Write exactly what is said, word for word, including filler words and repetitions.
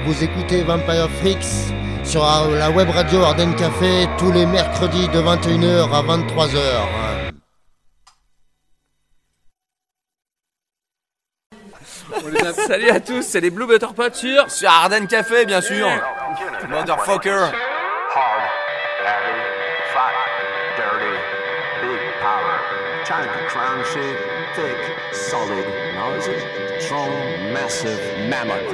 Vous écoutez Vampire Freaks sur la web radio Ardennes Café tous les mercredis de vingt et une heures à vingt-trois heures. Salut à tous, c'est les Blue Butter Pots sur sur Ardennes Café, bien sûr. Motherfucker. Hard, heavy, fat, dirty, big power. Trying to crown shit, thick, solid. Now is it? Strong, massive mammoth.